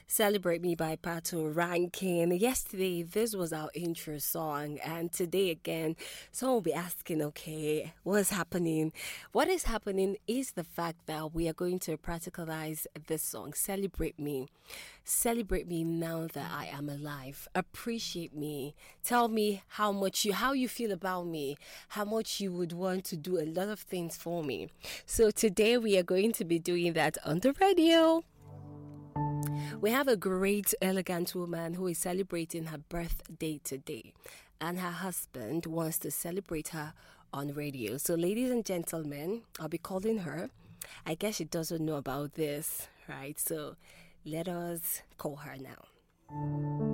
Celebrate Me by Pato Rankin. Yesterday, this was our intro song, and today again, someone will be asking, okay, what's happening? What is happening is the fact that we are going to practicalize this song, Celebrate Me. Celebrate me now that I am alive. Appreciate me. Tell me how you feel about me, how much you would want to do a lot of things for me. So today we are going to be doing that on the radio. We have a great, elegant woman who is celebrating her birthday today, and her husband wants to celebrate her on radio. So, ladies and gentlemen, I'll be calling her. I guess she doesn't know about this, right? So, let us call her now.